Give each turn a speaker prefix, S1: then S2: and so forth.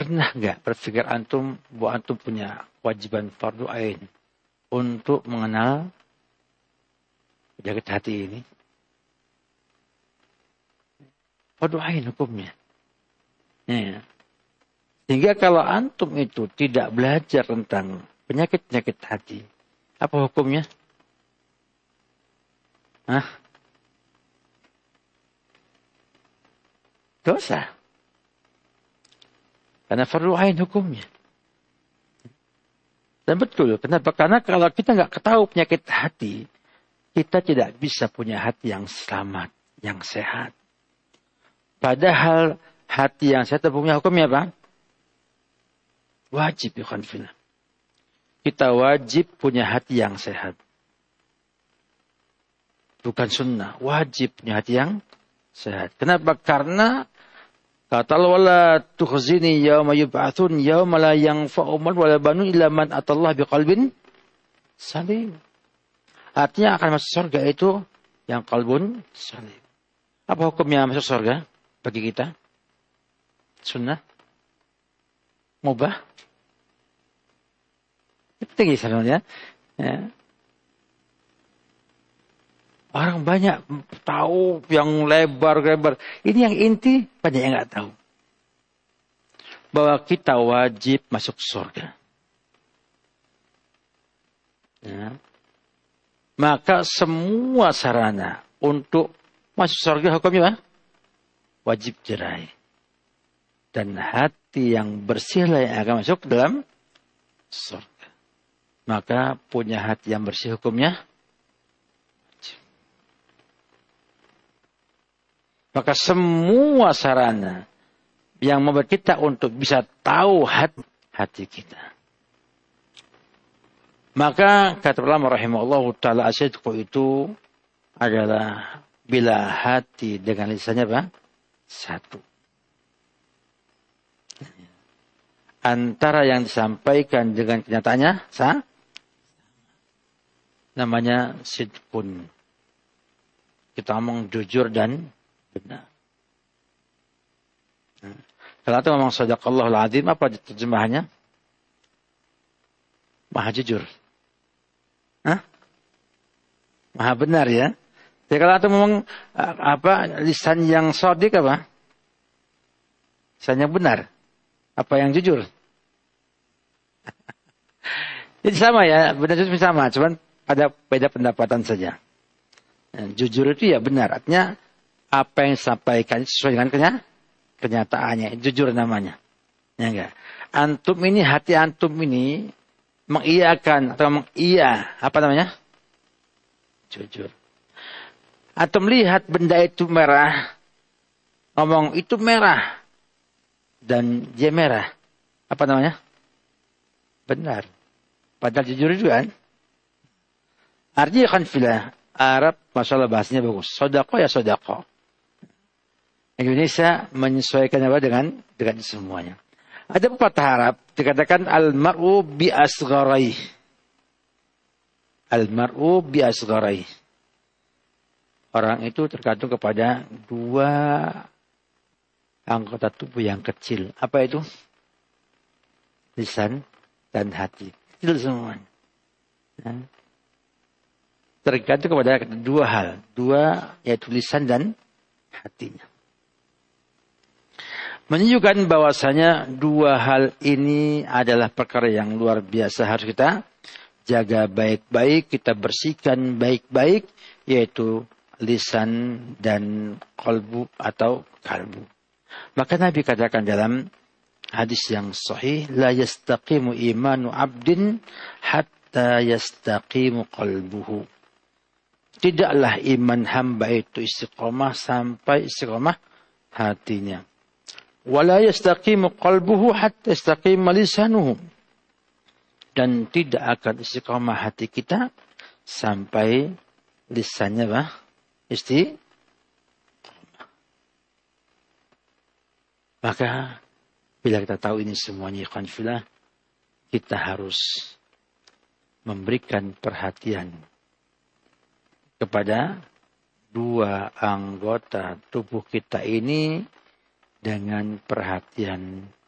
S1: Pernah nggak berpikir antum bahwa antum punya kewajiban fardu ain untuk mengenal penyakit hati ini? Fardu ain hukumnya. Ya. Sehingga kalau antum itu tidak belajar tentang penyakit-penyakit hati, apa hukumnya? Hah? Dosa. Karena fardu ain hukumnya. Dan betul. Kenapa? Karena kalau kita nggak tahu penyakit hati, kita tidak bisa punya hati yang selamat, yang sehat. Padahal hati yang sehat punya hukumnya apa? Wajib ikhwan fillah. Kita wajib punya hati yang sehat. Bukan sunnah. Wajib punya hati yang sehat. Kenapa? Karena kata Allah, wala tukhzini yawma yub'atsun yawma la yanfa'u mal wala banun illa man atallaha biqalbin salim. Artinya akan masuk surga itu yang qalbun salim. Apa hukumnya masuk surga bagi kita? Sunnah? Mubah? Itu tinggi sebenarnya. Ya. Orang banyak tahu yang lebar-lebar. Ini yang inti, banyak yang nggak tahu. Bahwa kita wajib masuk surga. Ya. Maka semua sarana untuk masuk surga hukumnya apa? Wajib diraih. Dan hati yang bersihlah yang akan masuk ke dalam surga. Maka punya hati yang bersih hukumnya. Maka semua sarana yang membuat kita untuk bisa tahu hati kita. Maka kata ulama rahimahullah ta'ala asyidqu itu adalah bila hati dengan lisannya apa? Satu. Antara yang disampaikan dengan kenyataannya namanya sidqun. Kita ngomong jujur dan benar. Kalau itu ngomong sadaqallahul azim, apa terjemahannya? Maha jujur. Hah? Maha benar ya. Jadi kalau itu ngomong apa lisan yang shadiq apa? Lisan yang benar. Apa yang jujur? Jadi sama ya, benar jujur sama, cuman ada beda pendapatan saja. Jujur itu ya benar, artinya apa yang disampaikan sesuai dengan kenyataannya. Jujur namanya. Ya enggak? Antum ini, hati antum ini mengiyakan atau apa namanya? Jujur. Antum lihat benda itu merah. Ngomong itu merah. Dan dia merah. Apa namanya? Benar. Padahal jujur juga kan? Artinya kan filah. Arab masalah bahasanya bagus. Sodako ya sodako. Indonesia menyesuaikan apa dengan semuanya. Ada pepatah Arab dikatakan al-mar'u bi asgharaih. Al-mar'u bi asgharaih. Orang itu tergantung kepada dua anggota tubuh yang kecil. Apa itu? Lisan dan hati. Kecil semuanya. Tergantung kepada dua hal. Dua yaitu lisan dan hatinya. Menunjukkan bahwasanya dua hal ini adalah perkara yang luar biasa harus kita jaga baik-baik, kita bersihkan baik-baik, yaitu lisan dan qalbu atau kalbu. Maka Nabi katakan dalam hadis yang sahih, la yastaqimu imanu abdin hatta yastaqimu qalbuhu. Tidaklah iman hamba itu istiqomah sampai istiqomah hatinya. Wala yastaqimu qalbuhu hatta yastaqima lisanuhu. Dan tidak akan istiqamah hati kita sampai lisannya istiqamah. Maka bila kita tahu ini semuanya ikhwan fillah, kita harus memberikan perhatian kepada dua anggota tubuh kita ini dengan perhatian